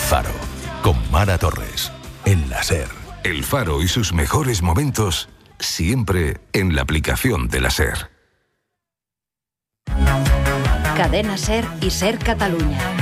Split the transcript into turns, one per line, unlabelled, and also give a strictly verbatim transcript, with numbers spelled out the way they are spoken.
Faro, con Mara Torres, en la SER.
El Faro y sus mejores momentos, siempre en la aplicación de la SER.
Cadena SER y SER Catalunya.